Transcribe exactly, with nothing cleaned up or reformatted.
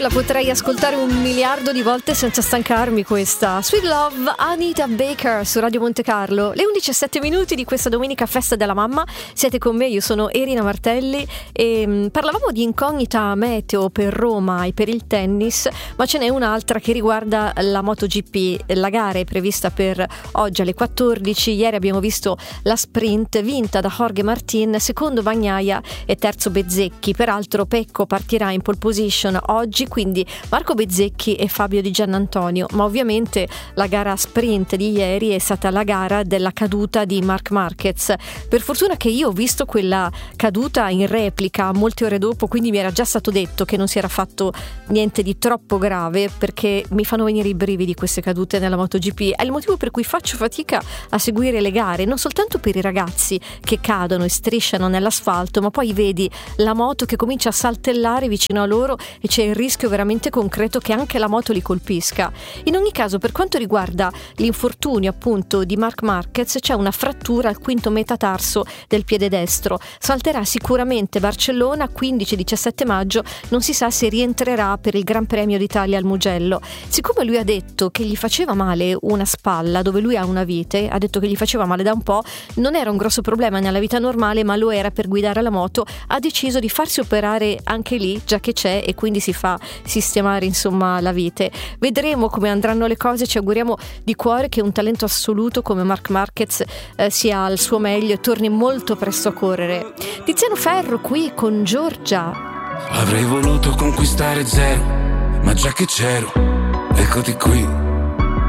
La potrei ascoltare un miliardo di volte senza stancarmi questa. Sweet Love, Anita Baker su Radio Monte Carlo. Le undici e sette minuti di questa domenica festa della mamma. Siete con me, io sono Erina Martelli e mh, parlavamo di incognita meteo per Roma e per il tennis, ma ce n'è un'altra che riguarda la MotoGP. La gara è prevista per oggi alle quattordici. Ieri abbiamo visto la sprint vinta da Jorge Martin, secondo Bagnaia e terzo Bezzecchi. Peraltro Pecco partirà in pole position oggi, quindi Marco Bezzecchi e Fabio Di Giannantonio. Ma ovviamente la gara sprint di ieri è stata la gara della caduta di Marc Marquez. Per fortuna che io ho visto quella caduta in replica molte ore dopo, quindi mi era già stato detto che non si era fatto niente di troppo grave, perché mi fanno venire i brividi queste cadute nella MotoGP. È il motivo per cui faccio fatica a seguire le gare, non soltanto per i ragazzi che cadono e strisciano nell'asfalto, ma poi vedi la moto che comincia a saltellare vicino a loro e c'è il rischio veramente concreto che anche la moto li colpisca. In ogni caso, per quanto riguarda l'infortunio appunto di Marc Marquez, c'è una frattura al quinto metatarso del piede destro. Salterà sicuramente Barcellona quindici diciassette maggio, non si sa se rientrerà per il Gran Premio d'Italia al Mugello. Siccome lui ha detto che gli faceva male una spalla dove lui ha una vite, ha detto che gli faceva male da un po', non era un grosso problema nella vita normale, ma lo era per guidare la moto, ha deciso di farsi operare anche lì, già che c'è, e quindi si fa sistemare insomma la vite. Vedremo come andranno le cose, ci auguriamo di cuore che un talento assoluto come Marc Marquez eh, sia al suo meglio e torni molto presto a correre. Tiziano Ferro qui con Giorgia. Avrei voluto conquistare zero, ma già che c'ero, eccoti qui.